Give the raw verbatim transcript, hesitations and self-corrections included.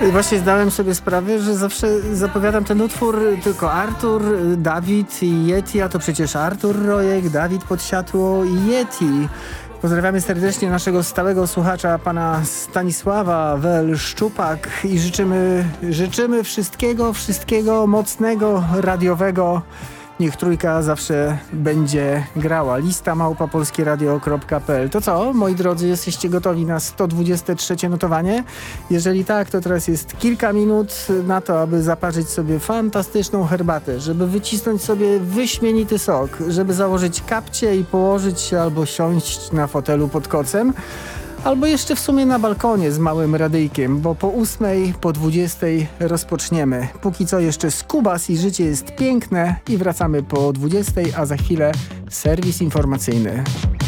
Właśnie zdałem sobie sprawę, że zawsze zapowiadam ten utwór tylko Artur, Dawid i Yeti, a to przecież Artur Rojek, Dawid Podsiadło i Yeti. Pozdrawiamy serdecznie naszego stałego słuchacza, pana Stanisława Wel-Szczupak i życzymy, życzymy wszystkiego, wszystkiego mocnego, radiowego. Niech trójka zawsze będzie grała. Lista małpa polskieradio kropka p l. To co, moi drodzy, jesteście gotowi na sto dwudzieste trzecie notowanie? Jeżeli tak, to teraz jest kilka minut na to, aby zaparzyć sobie fantastyczną herbatę, żeby wycisnąć sobie wyśmienity sok, żeby założyć kapcie i położyć się albo siąść na fotelu pod kocem, albo jeszcze w sumie na balkonie z małym radyjkiem, bo po ósmej, po dwudziestej rozpoczniemy. Póki co jeszcze Skubas i życie jest piękne i wracamy po dwudziestej, a za chwilę serwis informacyjny.